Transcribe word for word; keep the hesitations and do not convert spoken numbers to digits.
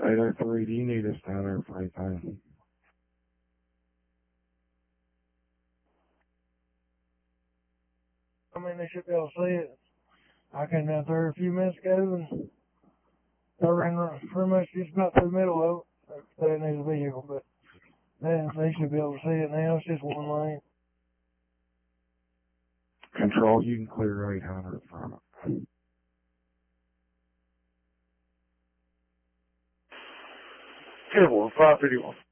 eight oh three, do you need us down there for anything? I mean, they should be able to see it. I came down there a few minutes ago and I ran pretty much just about through the middle of it. They need a vehicle, but they, they should be able to see it now. It's just one lane. Control, you can clear eight hundred from it. Good one, five fifty-one.